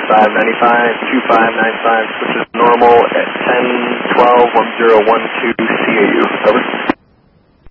2595, 2595, which is normal at 10121012 CAU. Over.